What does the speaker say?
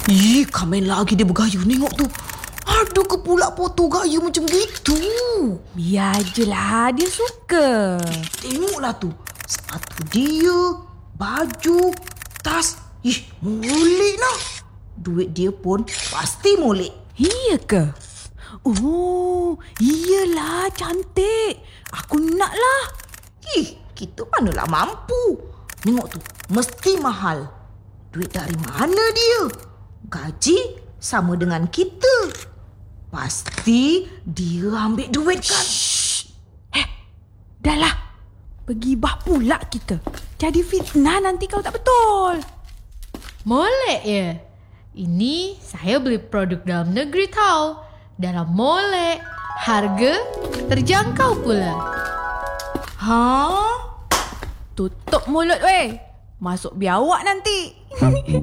Kamen lagi dia bergaya. Tengok tu. Ada ke pula foto gaya macam gitu? Biar je lah, dia suka. Tengoklah tu. Sepatu dia, baju, tas. Molek lah. Duit dia pun pasti molek. Iya ke? Oh, iyalah, cantik. Aku nak lah. Kita manalah mampu. Tengok tu, mesti mahal. Duit dari mana dia? Gaji sama dengan kita. Pasti dia ambil duit kan? Dah lah. Pergibah pula kita. Jadi fitnah nanti kalau tak betul. Molek ya? Ini saya beli produk dalam negeri tau. Dalam molek. Harga terjangkau pula. Tutup mulut weh. Masuk biawak nanti.